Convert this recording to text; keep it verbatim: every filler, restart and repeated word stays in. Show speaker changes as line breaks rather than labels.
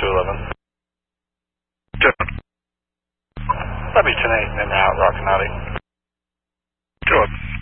two eleven.
Good.
That'd be ten eight and out, Rocky ninety.
Good.